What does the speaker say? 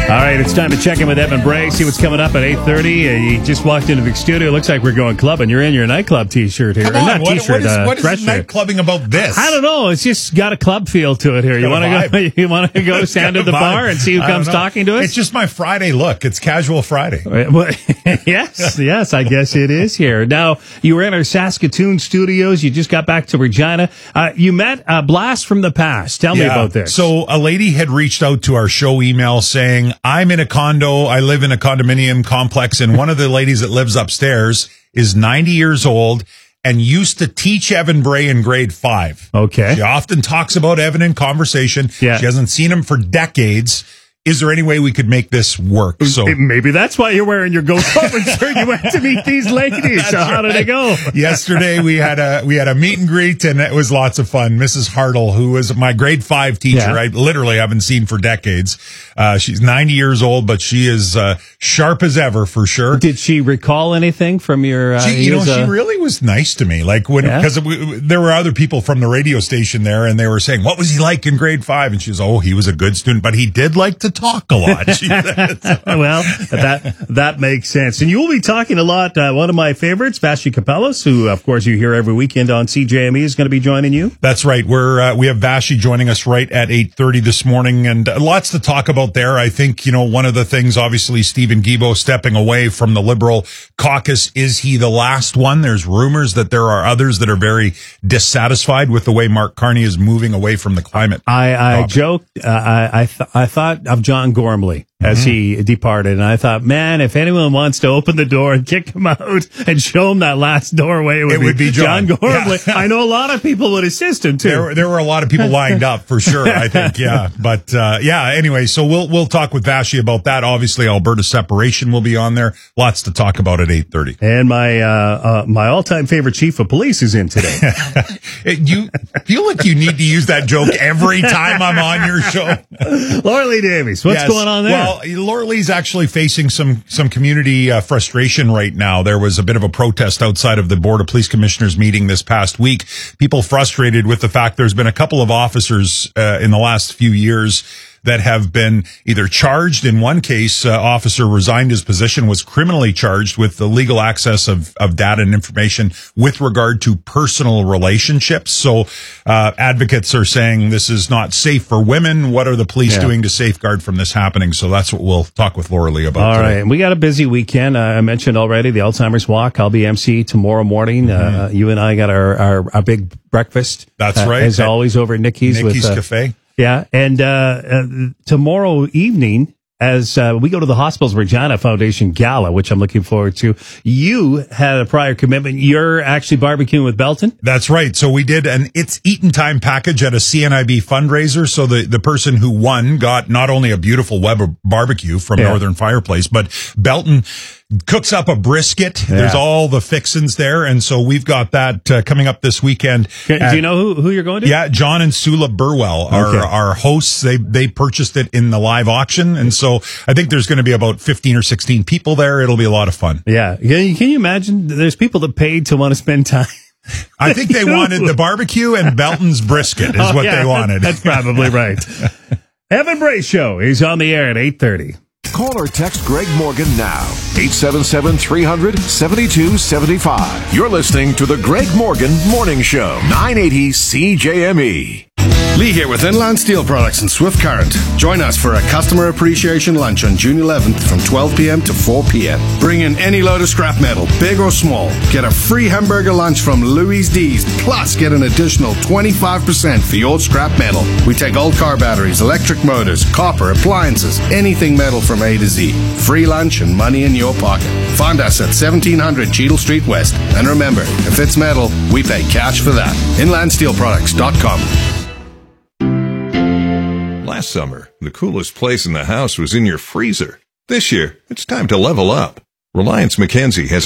All right, it's time to check in with Evan Bray, see what's coming up at 8:30. You just walked into the studio. Looks like we're going clubbing. You're in your nightclub T-shirt here. Come on, Not T-shirt, what is night clubbing about this? I don't know. It's just got a club feel to it here. You want to go? You want to go stand at the bar and see who comes talking to us? It's just my Friday look. It's casual Friday. Yes, I guess it is here. Now, you were in our Saskatoon studios. You just got back to Regina. You met a blast from the past. Tell me about this. So a lady had reached out to our show email saying, I'm in a condo. I live in a condominium complex, and one of the ladies that lives upstairs is 90 years old and used to teach Evan Bray in grade 5. Okay. She often talks about Evan in conversation. Yeah. She hasn't seen him for decades. Is there any way we could make this work? So maybe that's why you're wearing your Go Clubbing shirt. You went to meet these ladies. So how did it go? Yesterday we had a meet and greet, and it was lots of fun. Mrs. Hartle, who was my grade 5 teacher, I literally haven't seen for decades. She's 90 years old, but she is sharp as ever for sure. Did she recall anything from your? She really was nice to me. Like because there were other people from the radio station there, and they were saying, "What was he like in grade 5?" And she was, "Oh, he was a good student, but he did like to talk a lot." She said. Well, that makes sense. And you will be talking a lot. One of my favorites, Vassy Kapelos, who of course you hear every weekend on CJME, is going to be joining you. That's right. We have Vassy joining us right at 8:30 this morning, and lots to talk about there. I think one of the things, obviously, Stephen Guilbeault stepping away from the Liberal caucus. Is he the last one? There's rumors that there are others that are very dissatisfied with the way Mark Carney is moving away from the climate. I joked. I thought of John Gormley as he departed, and I thought, man, if anyone wants to open the door and kick him out and show him that last doorway, it would be John Gormley. Yeah. I know a lot of people would assist him too. There were a lot of people lined up for sure, I think. Yeah, but anyway, so we'll talk with Vassy about that. Obviously, Alberta separation will be on there. Lots to talk about at 8:30. And my all-time favorite chief of police is in today. You feel like you need to use that joke every time I'm on your show. Laura Lee Davies, what's going on there? Well, Laura Lee's actually facing some community frustration right now. There was a bit of a protest outside of the Board of Police Commissioners meeting this past week. People frustrated with the fact there's been a couple of officers in the last few years that have been either charged. In one case, officer resigned his position, was criminally charged with the legal access of data and information with regard to personal relationships. So advocates are saying this is not safe for women. What are the police doing to safeguard from this happening? So that's what we'll talk with Laura Lee about. All right. And we got a busy weekend. I mentioned already the Alzheimer's Walk. I'll be MC tomorrow morning. You and I got our big breakfast. That's right. As always over at Nikki's Cafe. Yeah, and tomorrow evening, as we go to the Hospitals Regina Foundation Gala, which I'm looking forward to, you had a prior commitment. You're actually barbecuing with Belton? That's right. So we did an It's Eatin' Time package at a CNIB fundraiser. So the person who won got not only a beautiful Weber barbecue from Northern Fireplace, but Belton cooks up a brisket. Yeah. There's all the fixins there. And so we've got that coming up this weekend. Do you know who you're going to? Yeah, John and Sula Burwell are our hosts. They purchased it in the live auction. And so I think there's going to be about 15 or 16 people there. It'll be a lot of fun. Yeah. Can you imagine? There's people that paid to want to spend time. I think they wanted the barbecue and Belton's brisket is what they wanted. That's probably right. Evan Bray Show is on the air at 8:30. Call or text Greg Morgan now. 877-300-7275. You're listening to the Greg Morgan Morning Show. 980 CJME. Lee here with Inland Steel Products and Swift Current. Join us for a customer appreciation lunch on June 11th from 12 p.m. to 4 p.m. Bring in any load of scrap metal, big or small. Get a free hamburger lunch from Louis D's, plus get an additional 25% for your scrap metal. We take old car batteries, electric motors, copper, appliances, anything metal from A to Z. Free lunch and money in your pocket. Find us at 1700 Cheadle Street West. And remember, if it's metal, we pay cash for that. InlandSteelProducts.com. Last summer, the coolest place in the house was in your freezer. This year, it's time to level up. Reliance Mackenzie has